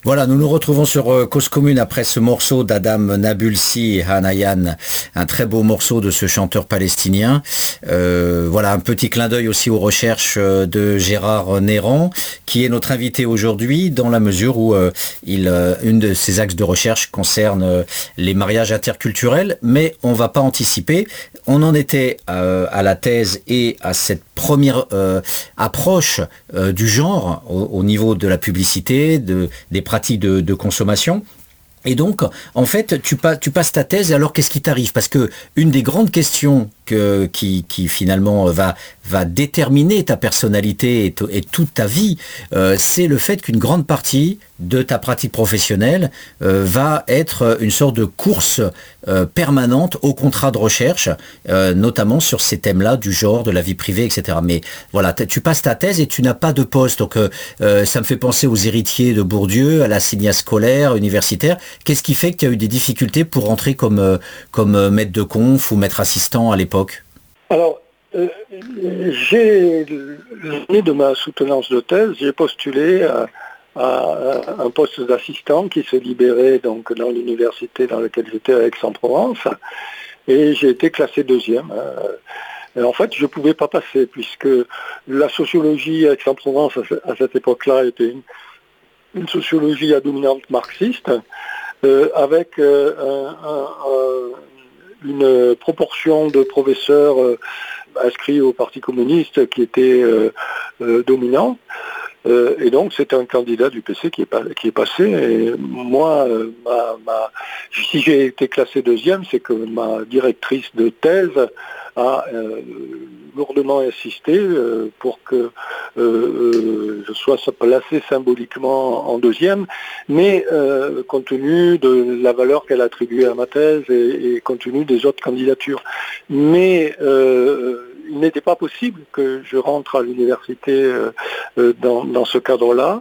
Voilà, nous nous retrouvons sur Cause Commune après ce morceau d'Adam Nabulsi Hanayan, un très beau morceau de ce chanteur palestinien. Voilà, un petit clin d'œil aussi aux recherches de Gérard Néran, qui est notre invité aujourd'hui dans la mesure où une de ses axes de recherche concerne les mariages interculturels, mais on va pas anticiper. On en était à la thèse et à cette première approche du genre au niveau de la publicité, des pratiques de consommation. Et donc, en fait, tu passes ta thèse, et alors qu'est-ce qui t'arrive? Parce que une des grandes questions qui finalement va déterminer ta personnalité et toute ta vie, c'est le fait qu'une grande partie de ta pratique professionnelle va être une sorte de course permanente au contrat de recherche, notamment sur ces thèmes-là du genre, de la vie privée, etc. Mais voilà, tu passes ta thèse et tu n'as pas de poste. Donc ça me fait penser aux héritiers de Bourdieu, à l'assignat scolaire, universitaire. Qu'est-ce qui fait que tu as eu des difficultés pour rentrer comme maître de conf ou maître assistant à l'époque? Alors, l'année de ma soutenance de thèse, j'ai postulé à un poste d'assistant qui se libérait donc dans l'université dans laquelle j'étais à Aix-en-Provence, et j'ai été classé deuxième. Et en fait, je ne pouvais pas passer puisque la sociologie à Aix-en-Provence à cette époque-là était une sociologie à dominante marxiste, avec une proportion de professeurs inscrits au Parti communiste qui était dominant. Et donc c'est un candidat du PC qui est passé. Et moi, si j'ai été classé deuxième, c'est que ma directrice de thèse a lourdement insisté pour que je sois placé symboliquement en deuxième, mais compte tenu de la valeur qu'elle attribuait à ma thèse et compte tenu des autres candidatures. Mais il n'était pas possible que je rentre à l'université dans ce cadre-là.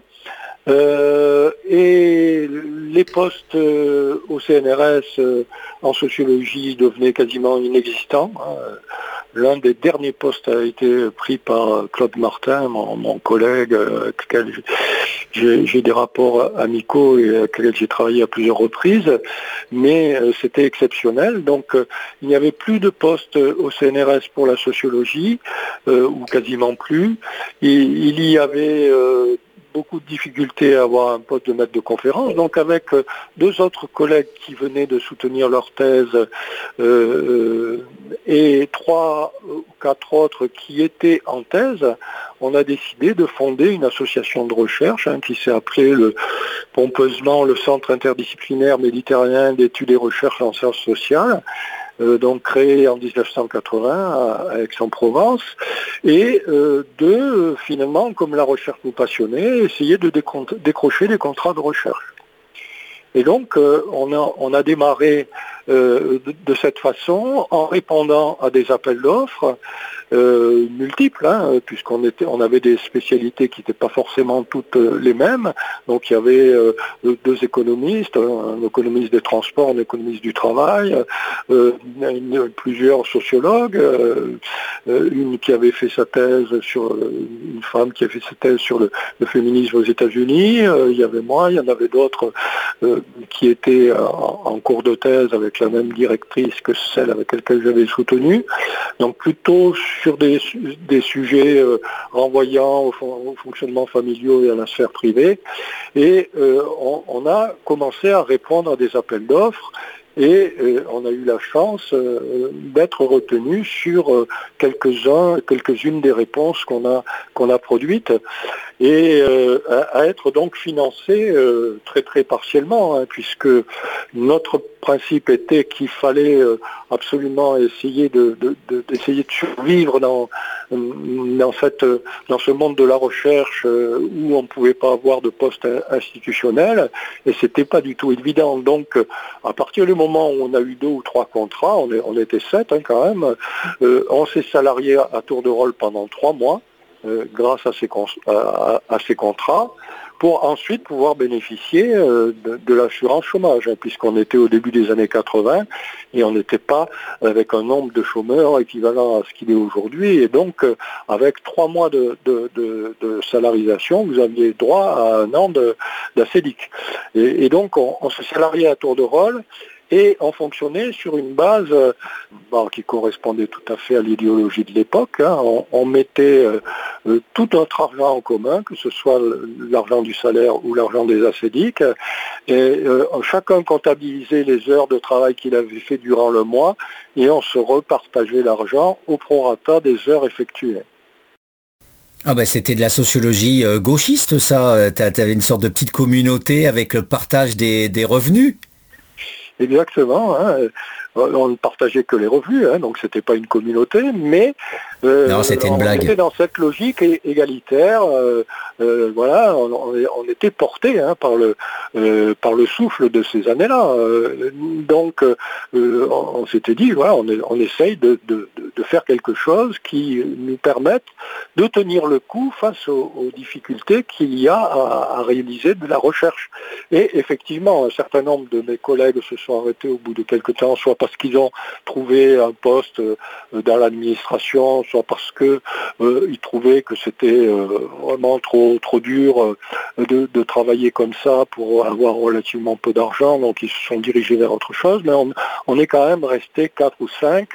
Et les postes au CNRS en sociologie devenaient quasiment inexistants. L'un des derniers postes a été pris par Claude Martin, mon collègue, avec lequel j'ai des rapports amicaux et avec lequel j'ai travaillé à plusieurs reprises, mais c'était exceptionnel. Donc il n'y avait plus de postes au CNRS pour la sociologie, ou quasiment plus. Il y avait beaucoup de difficultés à avoir un poste de maître de conférence. Donc avec deux autres collègues qui venaient de soutenir leur thèse et 3 ou 4 autres qui étaient en thèse, on a décidé de fonder une association de recherche qui s'est appelée pompeusement le Centre interdisciplinaire méditerranéen d'études et recherches en sciences sociales, donc créé en 1980 à Aix-en-Provence, et finalement, comme la recherche nous passionnait, essayer de décrocher des contrats de recherche. Et donc, on a démarré de cette façon en répondant à des appels d'offres multiples, puisqu'on avait des spécialités qui n'étaient pas forcément toutes les mêmes. Donc il y avait deux économistes, un économiste des transports, un économiste du travail, plusieurs sociologues, une qui avait fait sa thèse une femme qui a fait sa thèse sur le féminisme aux États-Unis. Il y avait moi, il y en avait d'autres qui étaient en cours de thèse avec la même directrice que celle avec laquelle j'avais soutenu. Donc plutôt sur des sujets renvoyant au fonctionnement familial et à la sphère privée. Et on a commencé à répondre à des appels d'offres. Et on a eu la chance d'être retenu sur quelques-unes des réponses qu'on a produites, et à être donc financé très très partiellement, puisque notre principe était qu'il fallait absolument essayer d'essayer de survivre dans ce monde de la recherche où on ne pouvait pas avoir de poste institutionnel, et c'était pas du tout évident. Donc à partir du moment où on a eu 2 ou 3 contrats, on était 7 quand même, on s'est salarié à tour de rôle pendant 3 mois grâce à ces contrats, pour ensuite pouvoir bénéficier de l'assurance chômage, hein, puisqu'on était au début des années 80 et on n'était pas avec un nombre de chômeurs équivalent à ce qu'il est aujourd'hui. Et donc, avec 3 mois de salarisation, vous aviez droit à un an d'ACEDIC. Et donc, on se salariait à tour de rôle. Et on fonctionnait sur une base qui correspondait tout à fait à l'idéologie de l'époque. Hein. On mettait tout notre argent en commun, que ce soit l'argent du salaire ou l'argent des ACEDIC, et chacun comptabilisait les heures de travail qu'il avait fait durant le mois, et on se repartageait l'argent au prorata des heures effectuées. Ah ben c'était de la sociologie gauchiste, ça. T'avais une sorte de petite communauté avec le partage des revenus. Exactement, hein. On ne partageait que les revenus, hein, donc c'était pas une communauté, mais non, c'était une blague. On était dans cette logique égalitaire. Voilà, on était porté par le souffle de ces années-là. Donc on s'était dit, voilà, on essaye de faire quelque chose qui nous permette de tenir le coup face aux difficultés qu'il y a à réaliser de la recherche. Et effectivement, un certain nombre de mes collègues se sont arrêtés au bout de quelques temps, soit parce qu'ils ont trouvé un poste dans l'administration, soit parce qu'ils trouvaient que c'était vraiment trop dur de travailler comme ça pour avoir relativement peu d'argent, donc ils se sont dirigés vers autre chose, mais on est quand même resté 4 ou 5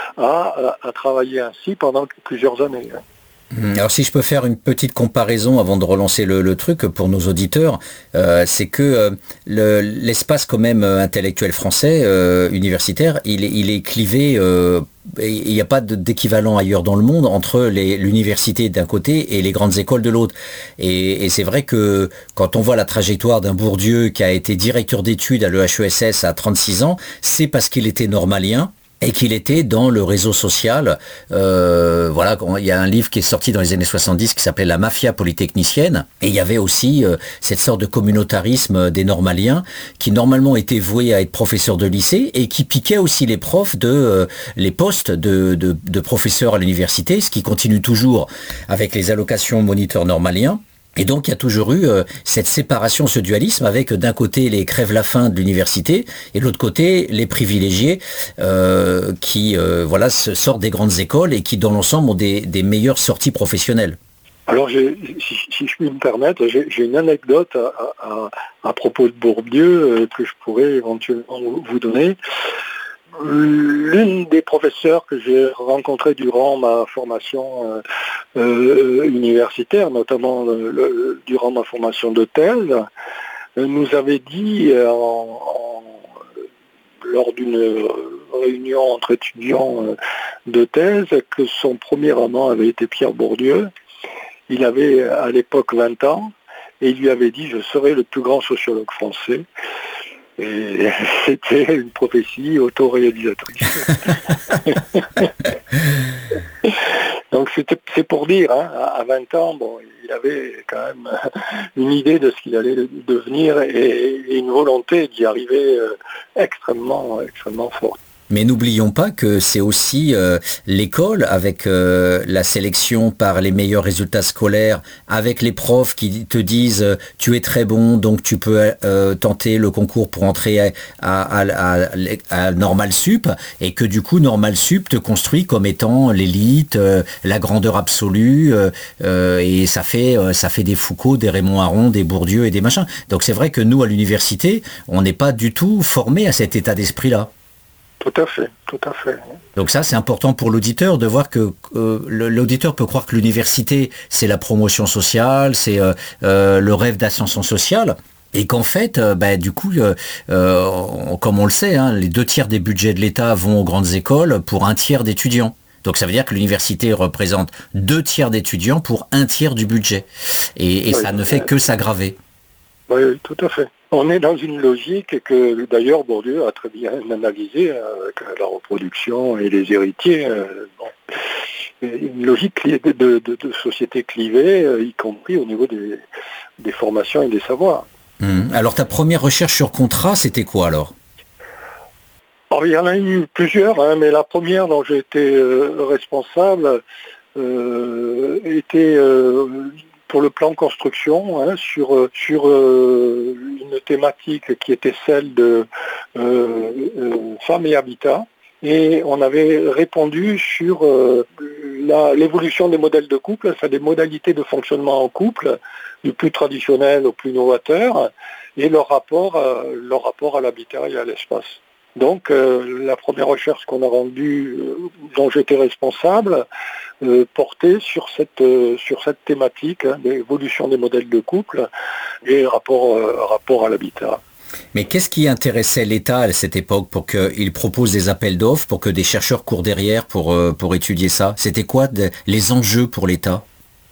à travailler ainsi pendant plusieurs années. Alors si je peux faire une petite comparaison avant de relancer le truc pour nos auditeurs, c'est que l'espace quand même intellectuel français, universitaire, il est clivé, il n'y a pas d'équivalent ailleurs dans le monde entre l'université d'un côté et les grandes écoles de l'autre. Et c'est vrai que quand on voit la trajectoire d'un Bourdieu qui a été directeur d'études à l'EHESS à 36 ans, c'est parce qu'il était normalien. Et qu'il était dans le réseau social. Voilà, il y a un livre qui est sorti dans les années 70 qui s'appelait La mafia polytechnicienne. Et il y avait aussi cette sorte de communautarisme des normaliens qui normalement étaient voués à être professeurs de lycée et qui piquaient aussi les profs les postes de professeurs à l'université, ce qui continue toujours avec les allocations moniteurs normaliens. Et donc il y a toujours eu cette séparation, ce dualisme avec d'un côté les crève-la-faim de l'université et de l'autre côté les privilégiés qui sortent des grandes écoles et qui dans l'ensemble ont des meilleures sorties professionnelles. Alors si je puis me permettre, j'ai une anecdote à propos de Bourdieu que je pourrais éventuellement vous donner. L'une des professeurs que j'ai rencontrées durant ma formation universitaire, notamment durant ma formation de thèse, nous avait dit lors d'une réunion entre étudiants de thèse que son premier amant avait été Pierre Bourdieu. Il avait à l'époque 20 ans et il lui avait dit « Je serai le plus grand sociologue français ». Et c'était une prophétie autoréalisatrice. Donc c'est pour dire, hein, à 20 ans, il avait quand même une idée de ce qu'il allait devenir et une volonté d'y arriver extrêmement forte. Mais n'oublions pas que c'est aussi l'école avec la sélection par les meilleurs résultats scolaires, avec les profs qui te disent tu es très bon donc tu peux tenter le concours pour entrer à Normal Sup et que du coup Normal Sup te construit comme étant l'élite, la grandeur absolue et ça fait des Foucault, des Raymond Aron, des Bourdieu et des machins. Donc c'est vrai que nous à l'université on n'est pas du tout formés à cet état d'esprit-là. Tout à fait. Donc ça, c'est important pour l'auditeur de voir que l'auditeur peut croire que l'université, c'est la promotion sociale, c'est le rêve d'ascension sociale. Et qu'en fait, du coup, comme on le sait, hein, les 2/3 des budgets de l'État vont aux grandes écoles pour 1/3 d'étudiants. Donc ça veut dire que l'université représente 2/3 d'étudiants pour 1/3 du budget. Et ça ne fait que s'aggraver. Oui, tout à fait. On est dans une logique que d'ailleurs Bourdieu a très bien analysée avec la reproduction et les héritiers. Une logique de société clivée, y compris au niveau des formations et des savoirs. Alors ta première recherche sur contrat, c'était quoi alors ? Alors, il y en a eu plusieurs, hein, mais la première dont j'ai été responsable était pour le plan construction, hein, sur une thématique qui était celle de femmes et habitat. Et on avait répondu sur l'évolution des modèles de couple, enfin des modalités de fonctionnement en couple, du plus traditionnel au plus novateur, et leur rapport à l'habitat et à l'espace. Donc la première recherche qu'on a rendue, dont j'étais responsable, portait sur cette thématique, hein, d'évolution des modèles de couple et rapport à l'habitat. Mais qu'est-ce qui intéressait l'État à cette époque pour qu'il propose des appels d'offres, pour que des chercheurs courent derrière pour étudier ça? C'était quoi les enjeux pour l'État?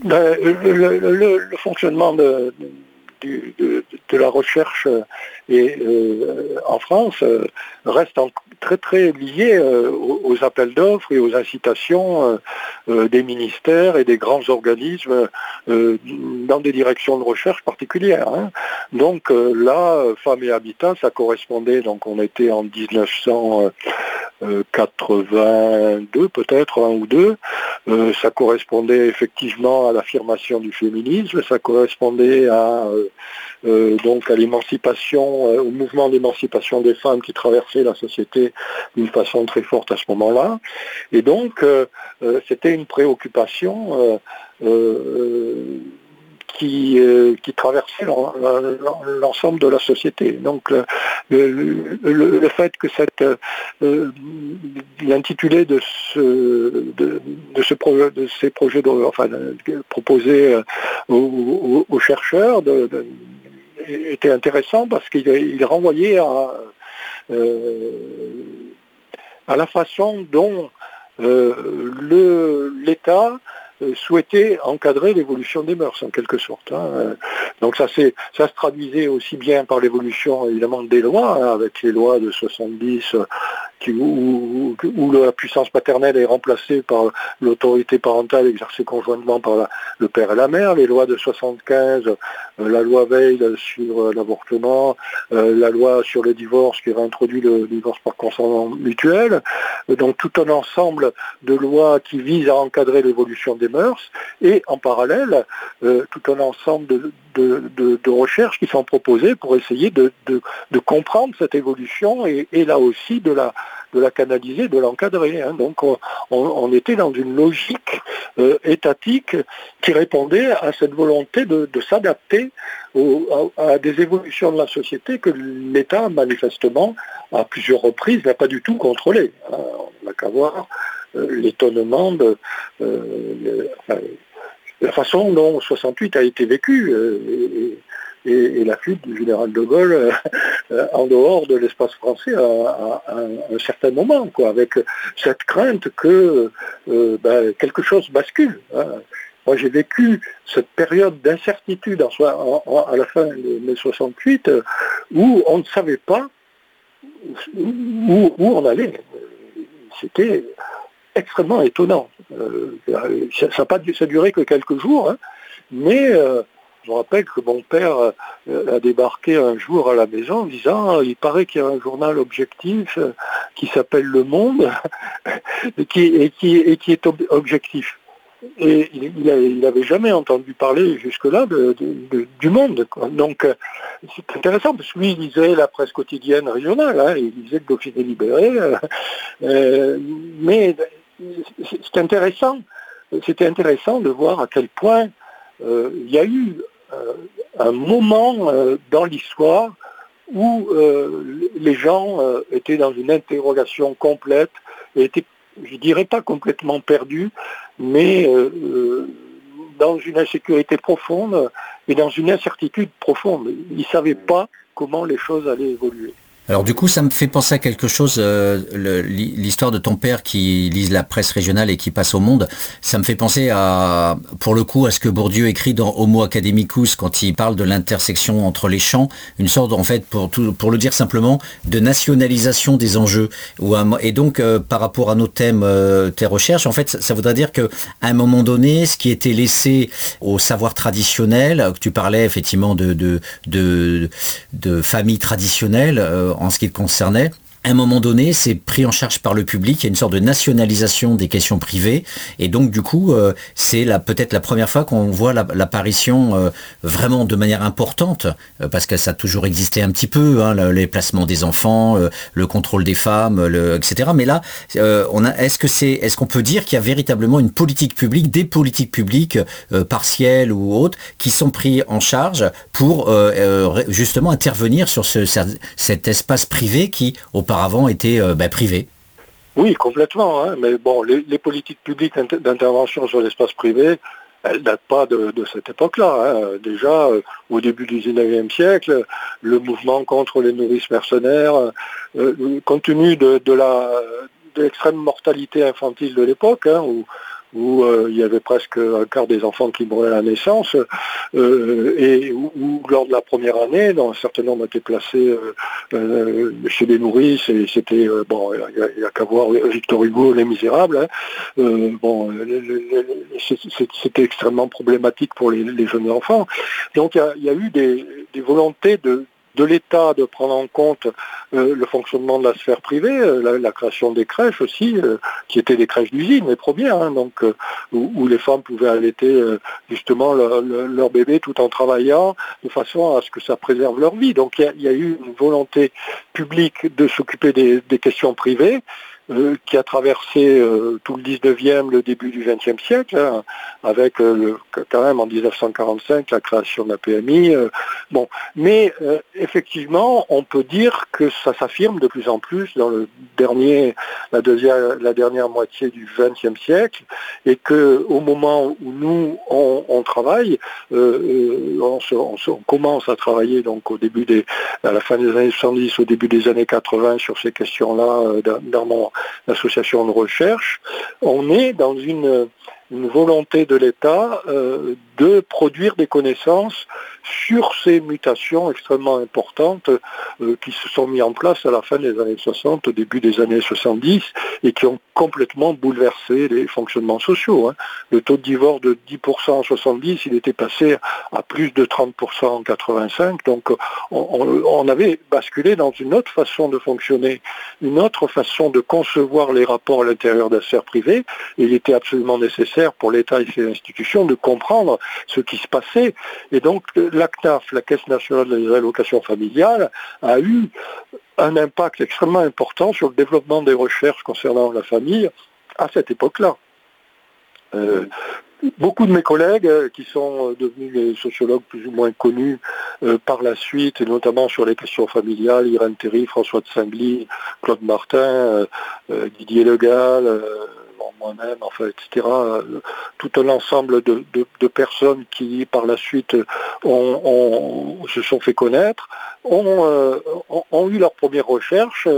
Le fonctionnement de la recherche en France reste très très lié aux appels d'offres et aux incitations des ministères et des grands organismes dans des directions de recherche particulières. Hein. Donc là, Femmes et Habitat, ça correspondait, donc on était en 1982 peut-être, un ou deux, ça correspondait effectivement à l'affirmation du féminisme, ça correspondait donc à l'émancipation, au mouvement d'émancipation des femmes qui traversait la société d'une façon très forte à ce moment-là. Et donc, c'était une préoccupation qui traversait l'ensemble de la société. Donc le fait que l'intitulé de ces projets proposés aux chercheurs était intéressant parce qu'il renvoyait à la façon dont l'État souhaitait encadrer l'évolution des mœurs en quelque sorte. Hein. Donc ça se traduisait aussi bien par l'évolution évidemment des lois, hein, avec les lois de 70 où la puissance paternelle est remplacée par l'autorité parentale exercée conjointement par le père et la mère, les lois de 75, la loi Veil sur l'avortement, la loi sur le divorce qui réintroduit le divorce par consentement mutuel, donc tout un ensemble de lois qui visent à encadrer l'évolution des mœurs, et en parallèle tout un ensemble de recherches qui sont proposées pour essayer de comprendre cette évolution et là aussi de la canaliser, de l'encadrer. Hein. Donc on était dans une logique étatique qui répondait à cette volonté de s'adapter à des évolutions de la société que l'État, manifestement, à plusieurs reprises, n'a pas du tout contrôlé. Hein. On n'a qu'à voir l'étonnement de la façon dont 68 a été vécu et la fuite du général de Gaulle en dehors de l'espace français à un certain moment, quoi, avec cette crainte que quelque chose bascule. Hein. Moi, j'ai vécu cette période d'incertitude à la fin de mai 68 où on ne savait pas où on allait. C'était extrêmement étonnant. Ça n'a duré que quelques jours, hein, mais je me rappelle que mon père a débarqué un jour à la maison en disant il paraît qu'il y a un journal objectif qui s'appelle Le Monde et qui est objectif. Et il n'avait jamais entendu parler jusque-là du Monde. Quoi. Donc c'est intéressant parce que lui il lisait la presse quotidienne régionale, hein, il lisait le Dauphiné libéré, mais c'était intéressant de voir à quel point il y a eu un moment dans l'histoire où les gens étaient dans une interrogation complète et étaient, je dirais pas complètement perdus, mais dans une insécurité profonde et dans une incertitude profonde. Ils ne savaient pas comment les choses allaient évoluer. Alors du coup, ça me fait penser à quelque chose, l'histoire de ton père qui lise la presse régionale et qui passe au Monde, ça me fait penser pour le coup, à ce que Bourdieu écrit dans Homo Academicus quand il parle de l'intersection entre les champs, une sorte, en fait, pour le dire simplement, de nationalisation des enjeux. Et donc, par rapport à nos thèmes, tes recherches, en fait, ça voudrait dire qu'à un moment donné, ce qui était laissé au savoir traditionnel, que tu parlais effectivement de famille traditionnelle, en ce qui te concernait, à un moment donné, c'est pris en charge par le public. Il y a une sorte de nationalisation des questions privées. Et donc, du coup, c'est peut-être la première fois qu'on voit l'apparition vraiment de manière importante, parce que ça a toujours existé un petit peu, hein, les placements des enfants, le contrôle des femmes, etc. Mais là, est-ce qu'on peut dire qu'il y a véritablement une politique publique, des politiques publiques partielles ou autres, qui sont pris en charge pour justement intervenir sur cet espace privé qui, auparavant, était privé. Oui, complètement. Hein. Mais bon, les politiques publiques d'intervention sur l'espace privé, elles ne datent pas de cette époque-là. Hein. Déjà, au début du XIXe siècle, le mouvement contre les nourrices mercenaires, compte tenu de l'extrême mortalité infantile de l'époque, hein, où il y avait presque un quart des enfants qui mouraient à la naissance, et où lors de la première année, un certain nombre étaient placés chez les nourrices, et c'était, il n'y a qu'à voir Victor Hugo, Les Misérables, hein, c'était extrêmement problématique pour les jeunes enfants. Donc il y a eu des volontés de l'État de prendre en compte le fonctionnement de la sphère privée, la création des crèches aussi, qui étaient des crèches d'usine, les premières, hein, donc où les femmes pouvaient allaiter justement leur bébé tout en travaillant, de façon à ce que ça préserve leur vie. Donc il y a eu une volonté publique de s'occuper des questions privées, qui a traversé tout le 19e, le début du 20e siècle, hein, avec quand même en 1945 la création de la PMI. Mais effectivement, on peut dire que ça s'affirme de plus en plus dans la dernière moitié du 20e siècle, et qu'au moment où nous on travaille, on commence à travailler donc à la fin des années 70, au début des années 80 sur ces questions-là dans mon association de recherche, on est dans une volonté de l'État de produire des connaissances sur ces mutations extrêmement importantes qui se sont mises en place à la fin des années 60, au début des années 70, et qui ont complètement bouleversé les fonctionnements sociaux. Hein. Le taux de divorce de 10% en 70, il était passé à plus de 30% en 85, donc on avait basculé dans une autre façon de fonctionner, une autre façon de concevoir les rapports à l'intérieur de la sphère privée, et il était absolument nécessaire pour l'État et ses institutions de comprendre ce qui se passait. Et donc la CNAF, la Caisse nationale des allocations familiales, a eu un impact extrêmement important sur le développement des recherches concernant la famille à cette époque-là. Beaucoup de mes collègues qui sont devenus des sociologues plus ou moins connus par la suite, et notamment sur les questions familiales, Irène Théry, François de Singly, Claude Martin, Didier Le Gall, moi-même, etc. Tout un ensemble de personnes qui, par la suite, se sont fait connaître, ont eu leur première recherche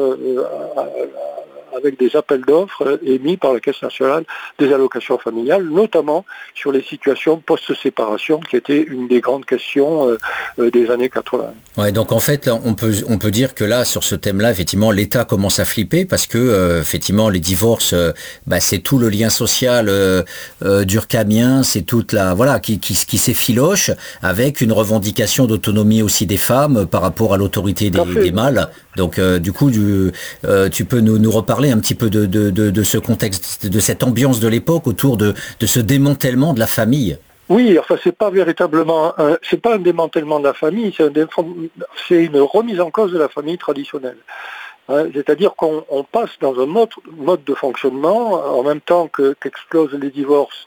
avec des appels d'offres émis par la Caisse nationale des allocations familiales, notamment sur les situations post-séparation, qui était une des grandes questions des années 80. Ouais, donc en fait, on peut dire que là, sur ce thème-là, effectivement, l'État commence à flipper parce que, effectivement, les divorces, c'est tout le lien social durkheimien, c'est toute qui s'effiloche, avec une revendication d'autonomie aussi des femmes par rapport à l'autorité des mâles. Donc, du coup, tu peux nous reparler un petit peu de ce contexte, de cette ambiance de l'époque autour de ce démantèlement de la famille. Oui, c'est pas véritablement, c'est pas un démantèlement de la famille, c'est une remise en cause de la famille traditionnelle. C'est-à-dire qu'on passe dans un autre mode de fonctionnement en même temps qu'explosent les divorces.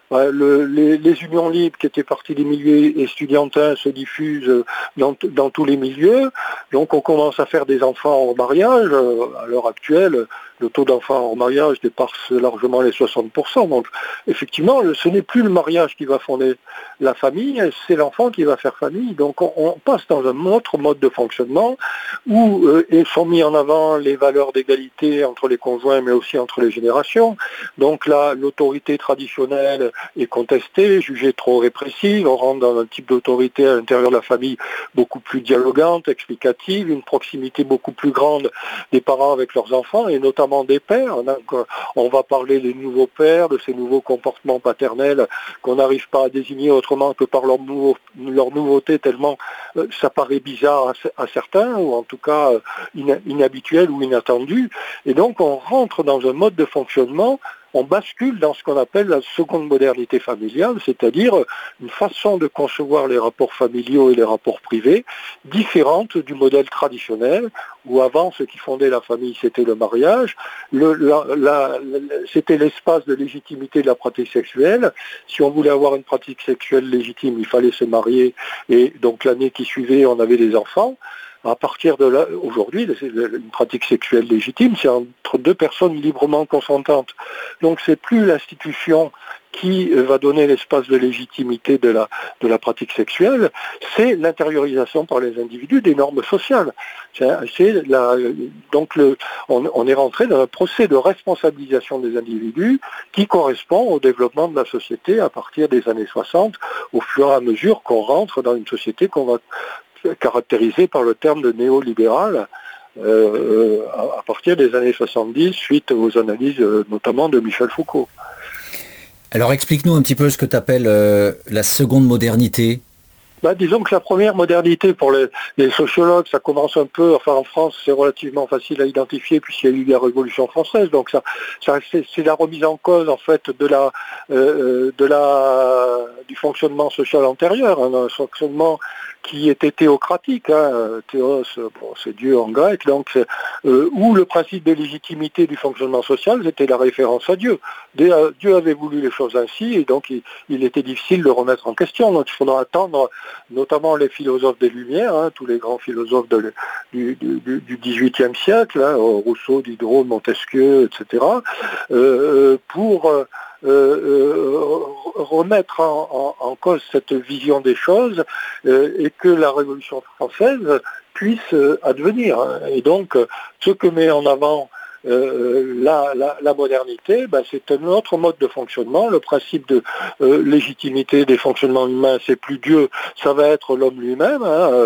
Les unions libres qui étaient parties des milieux estudiantins se diffusent dans tous les milieux. Donc on commence à faire des enfants hors mariage. À l'heure actuelle, le taux d'enfants hors mariage dépasse largement les 60%. Donc effectivement, ce n'est plus le mariage qui va fonder la famille, c'est l'enfant qui va faire famille. Donc on passe dans un autre mode de fonctionnement où sont mis en avant les valeurs d'égalité entre les conjoints, mais aussi entre les générations. Donc là, l'autorité traditionnelle est contestée, jugée trop répressive. On rentre dans un type d'autorité à l'intérieur de la famille beaucoup plus dialogante, explicative, une proximité beaucoup plus grande des parents avec leurs enfants, et notamment notamment des pères. Donc, on va parler des nouveaux pères, de ces nouveaux comportements paternels qu'on n'arrive pas à désigner autrement que par leur nouveauté, tellement ça paraît bizarre à certains, ou en tout cas inhabituel ou inattendu. Et donc on rentre dans un mode de fonctionnement, on bascule dans ce qu'on appelle la seconde modernité familiale, c'est-à-dire une façon de concevoir les rapports familiaux et les rapports privés différente du modèle traditionnel, où avant ce qui fondait la famille c'était le mariage, c'était l'espace de légitimité de la pratique sexuelle. Si on voulait avoir une pratique sexuelle légitime, il fallait se marier, et donc l'année qui suivait on avait des enfants. À partir de là, aujourd'hui, une pratique sexuelle légitime, c'est entre deux personnes librement consentantes. Donc c'est plus l'institution qui va donner l'espace de légitimité de la pratique sexuelle, c'est l'intériorisation par les individus des normes sociales. On est rentré dans un procès de responsabilisation des individus qui correspond au développement de la société à partir des années 60, au fur et à mesure qu'on rentre dans une société qu'on va caractérisé par le terme de néolibéral à partir des années 70, suite aux analyses notamment de Michel Foucault. Alors explique-nous un petit peu ce que tu appelles la seconde modernité. Disons que la première modernité pour les sociologues, ça commence un peu, enfin en France c'est relativement facile à identifier puisqu'il y a eu la Révolution française, donc c'est la remise en cause en fait du fonctionnement social antérieur, un fonctionnement qui était théocratique, théos, c'est Dieu en grec, donc où le principe de légitimité du fonctionnement social c'était la référence à Dieu. Dieu avait voulu les choses ainsi et donc il était difficile de remettre en question, donc il faudra attendre notamment les philosophes des Lumières, tous les grands philosophes du XVIIIe siècle, Rousseau, Diderot, Montesquieu, etc., pour remettre en cause cette vision des choses et que la Révolution française puisse advenir. Et donc, ce que met en avant la modernité, c'est un autre mode de fonctionnement. Le principe de légitimité des fonctionnements humains, c'est plus Dieu, ça va être l'homme lui-même.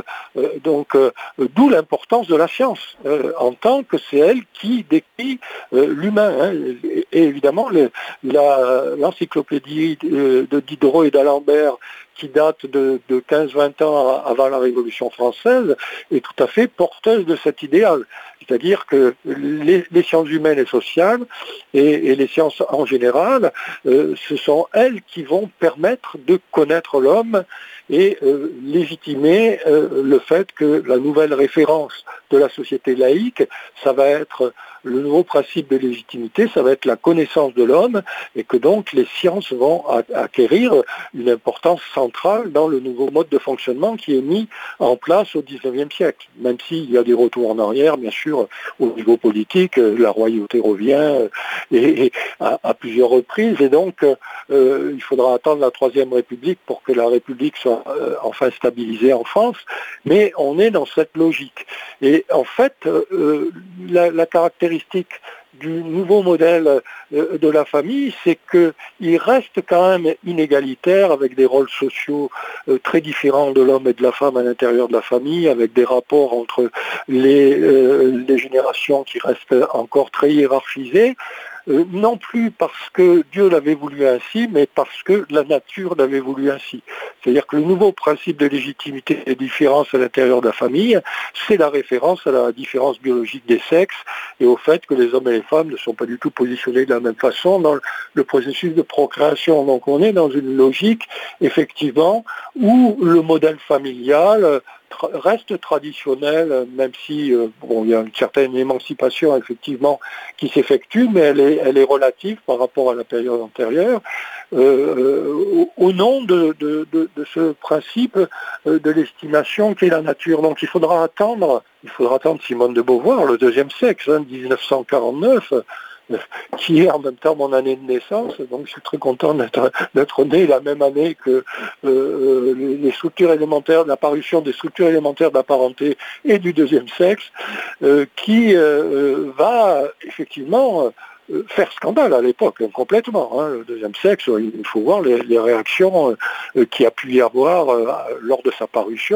D'où l'importance de la science, en tant que c'est elle qui décrit l'humain. Et évidemment, l'encyclopédie de Diderot et d'Alembert, qui date de 15-20 ans avant la Révolution française, est tout à fait porteuse de cet idéal. C'est-à-dire que les sciences humaines et sociales, et les sciences en général, ce sont elles qui vont permettre de connaître l'homme et légitimer le fait que la nouvelle référence de la société laïque, ça va être le nouveau principe de légitimité, ça va être la connaissance de l'homme, et que donc les sciences vont acquérir une importance centrale dans le nouveau mode de fonctionnement qui est mis en place au XIXe siècle. Même s'il y a des retours en arrière, bien sûr, au niveau politique, la royauté revient et à plusieurs reprises, et donc il faudra attendre la Troisième République pour que la République soit enfin stabilisée en France, mais on est dans cette logique. Et en fait, la caractéristique du nouveau modèle de la famille, c'est qu'il reste quand même inégalitaire, avec des rôles sociaux très différents de l'homme et de la femme à l'intérieur de la famille, avec des rapports entre les générations qui restent encore très hiérarchisés, non plus parce que Dieu l'avait voulu ainsi, mais parce que la nature l'avait voulu ainsi. C'est-à-dire que le nouveau principe de légitimité des différences à l'intérieur de la famille, c'est la référence à la différence biologique des sexes et au fait que les hommes et les femmes ne sont pas du tout positionnés de la même façon dans le processus de procréation. Donc on est dans une logique, effectivement, où le modèle familial reste traditionnel, même si il y a une certaine émancipation effectivement qui s'effectue, mais elle est relative par rapport à la période antérieure, au nom de ce principe de l'estimation qu'est la nature. Donc il faudra attendre Simone de Beauvoir, le deuxième sexe, 1949, qui est en même temps mon année de naissance, donc je suis très content d'être né la même année que les structures élémentaires, l'apparition des structures élémentaires de la parenté et du deuxième sexe, qui va effectivement faire scandale à l'époque, complètement. Le deuxième sexe, il faut voir les réactions qu'il y a pu y avoir lors de sa parution.